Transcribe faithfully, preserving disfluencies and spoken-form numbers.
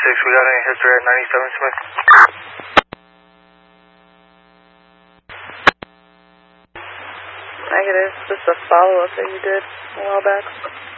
six, we got any history at ninety-seven Smith? Negative. This is a follow-up that you did a while back.